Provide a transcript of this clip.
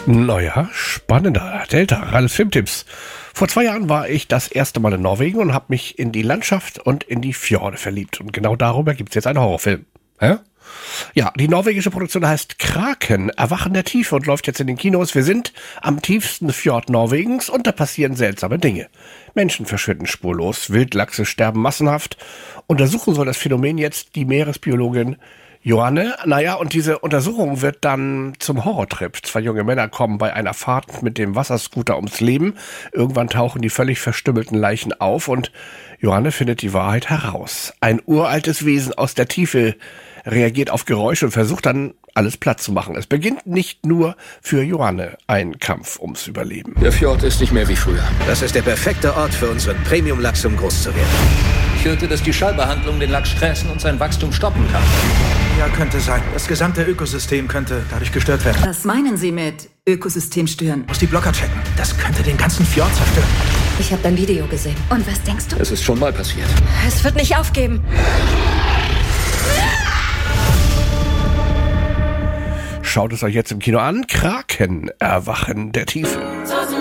Naja, spannender. Delta, Ralf Filmtipps. Vor 2 Jahren war ich das erste Mal in Norwegen und habe mich in die Landschaft und in die Fjorde verliebt. Und genau darüber gibt es jetzt einen Horrorfilm. Hä? Ja, die norwegische Produktion heißt Kraken, Erwachen der Tiefe und läuft jetzt in den Kinos. Wir sind am tiefsten Fjord Norwegens und da passieren seltsame Dinge. Menschen verschwinden spurlos, Wildlachse sterben massenhaft. Untersuchen soll das Phänomen jetzt die Meeresbiologin Johanne. Naja, und diese Untersuchung wird dann zum Horrortrip. 2 junge Männer kommen bei einer Fahrt mit dem Wasserscooter ums Leben. Irgendwann tauchen die völlig verstümmelten Leichen auf und Johanne findet die Wahrheit heraus. Ein uraltes Wesen aus der Tiefe reagiert auf Geräusche und versucht dann, alles platt zu machen. Es beginnt nicht nur für Johanne ein Kampf ums Überleben. Der Fjord ist nicht mehr wie früher. Das ist der perfekte Ort für unseren Premium-Lachs, um groß zu werden. Ich hörte, dass die Schallbehandlung den Lachs stressen und sein Wachstum stoppen kann. Ja, könnte sein. Das gesamte Ökosystem könnte dadurch gestört werden. Was meinen Sie mit Ökosystem stören? Muss die Blocker checken. Das könnte den ganzen Fjord zerstören. Ich habe dein Video gesehen. Und was denkst du? Es ist schon mal passiert. Es wird nicht aufgeben. Schaut es euch jetzt im Kino an. Kraken, Erwachen der Tiefe.